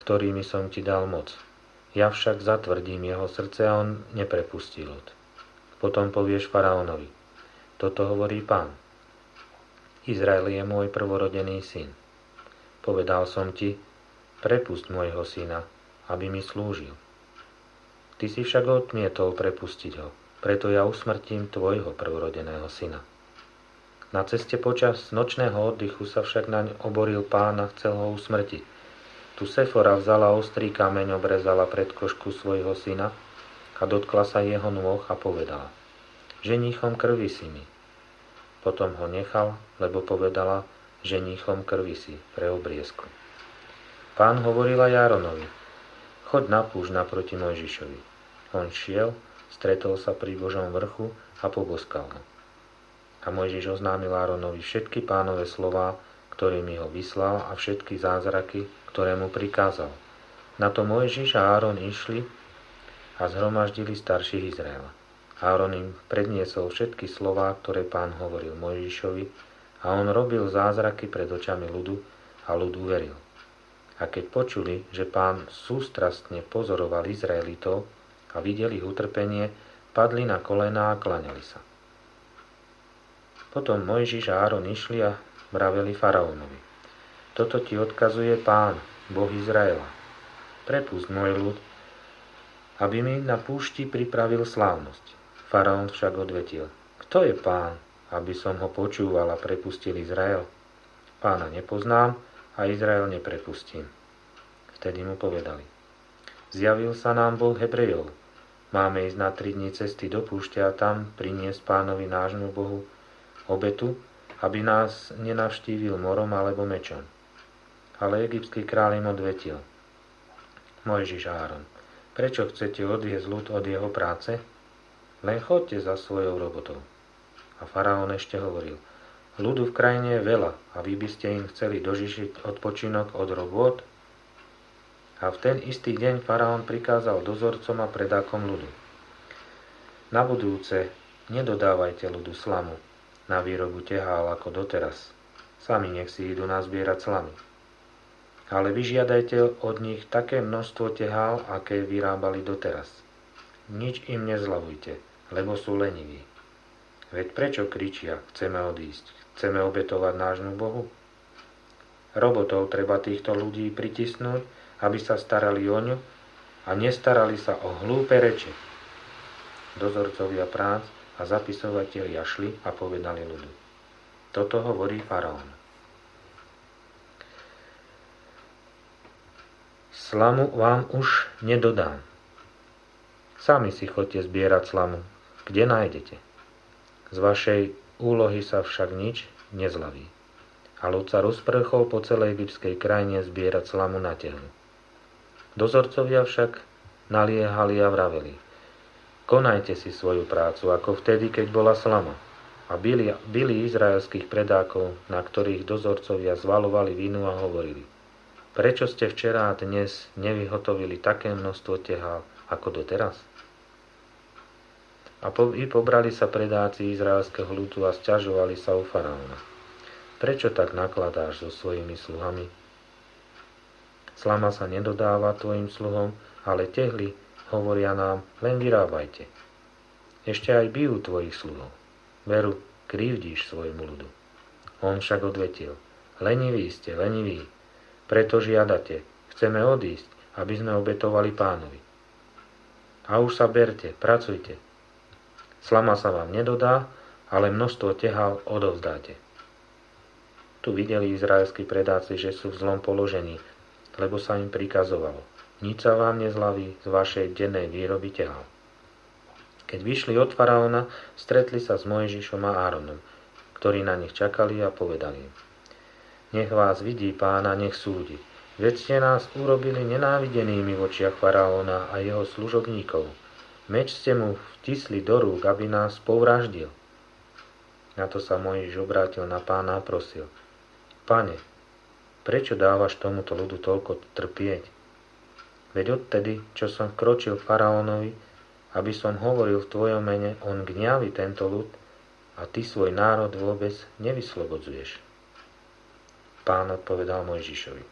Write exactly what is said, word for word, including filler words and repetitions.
ktorými som ti dal moc. Ja však zatvrdím jeho srdce a on neprepustí ľud. Potom povieš faraónovi: toto hovorí Pán. Izrael je môj prvorodený syn. Povedal som ti: prepusť môjho syna, aby mi slúžil. Ty si však odmietol prepustiť ho, preto ja usmrtím tvojho prvorodeného syna. Na ceste počas nočného oddychu sa však naň oboril Pán a chcel ho usmrtiť. Tu Sefora vzala ostrý kameň, obrezala predkošku svojho syna a dotkla sa jeho nôh a povedala: ženíchom krvi si mi. Potom ho nechal, lebo povedala: ženíchom krvi si pre obriezku. Pán hovoril aj Áronovi: choď na púšť naproti Mojžišovi. On šiel, stretol sa pri Božom vrchu a poboskal ho. A Mojžiš oznámil Áronovi všetky Pánove slová, ktorými ho vyslal, a všetky zázraky, ktoré mu prikázal. Na to Mojžiš a Áron išli a zhromaždili starších Izraela. Áron im predniesol všetky slová, ktoré Pán hovoril Mojžišovi, a on robil zázraky pred očami ľudu a ľud uveril. A keď počuli, že Pán sústrastne pozoroval Izraelitov a videli ich utrpenie, padli na kolená a klaňali sa. Potom Mojžiš a Áron išli a vraveli faraónovi: toto ti odkazuje Pán, Boh Izraela. Prepusť môj ľud, aby mi na púšti pripravil slávnosť. Faraón však odvetil: kto je Pán, aby som ho počúval a prepustil Izrael? Pána nepoznám a Izrael neprepustím. Vtedy mu povedali: zjavil sa nám Boh Hebrejov. Máme ísť na tri dni cesty do púšte a tam priniesť Pánovi nášmu Bohu obetu, aby nás nenavštívil morom alebo mečom. Ale egyptský kráľ im odvetil: Mojžiš a Áron, prečo chcete odviesť ľud od jeho práce? Len choďte za svojou robotou. A faraón ešte hovoril: ľudu v krajine je veľa a vy by ste im chceli dožičiť odpočinok od robôt? A v ten istý deň faraón prikázal dozorcom a predákom ľudu: na budúce nedodávajte ľudu slamu na výrobu tehál ako doteraz. Sami nech si idú nazbierať slamy. Ale vyžiadajte od nich také množstvo tehál, aké vyrábali doteraz. Nič im nezľavujte, lebo sú leniví. Veď prečo kričia: chceme odísť, chceme obetovať nášmu Bohu? Robotov treba týchto ľudí pritisnúť, aby sa starali o ňu a nestarali sa o hlúpe reči. Dozorcovia prác a zapisovatelia šli a povedali ľudu: toto hovorí faraón. Slamu vám už nedodám. Sami si choďte zbierať slamu, kde nájdete. Z vašej úlohy sa však nič nezľaví. A ľud sa rozprchol po celej egyptskej krajine zbierať slamu na tehlu. Dozorcovia však naliehali a vraveli: konajte si svoju prácu, ako vtedy, keď bola slama. A bili, bili izraelských predákov, na ktorých dozorcovia zvalovali vinu a hovorili: prečo ste včera a dnes nevyhotovili také množstvo tehál ako doteraz? A po, i pobrali sa predáci izraelského ľudu a sťažovali sa u faraóna: prečo tak nakladáš so svojimi sluhami? Slama sa nedodáva tvojim sluhom, ale tehly, hovoria nám, len vyrábajte. Ešte aj bijú tvojich sluhov. Veru, krivdíš svojmu ľudu. On však odvetil: leniví ste, leniví. Preto žiadate: chceme odísť, aby sme obetovali Pánovi. A už sa berte, pracujte. Slama sa vám nedodá, ale množstvo tehál odovzdáte. Tu videli izraelskí predáci, že sú v zlom položení, lebo sa im prikazovalo: nič sa vám nezľaví z vašej dennej výroby tehál. Keď vyšli od faraóna, stretli sa s Mojžišom a Áronom, ktorí na nich čakali, a povedali im: nech vás vidí Pán a nech súdi. Veď ste nás urobili nenávidenými v očiach faraóna a jeho služobníkov. Meč ste mu vtisli do rúk, aby nás povraždil. Na to sa Mojžiš obrátil na Pána a prosil: Pane, prečo dávaš tomuto ľudu toľko trpieť? Veď odtedy, čo som vkročil faraónovi, aby som hovoril v tvojom mene, on gňaví tento ľud a ty svoj národ vôbec nevyslobodzuješ. Pán odpovedal Mojžišovi: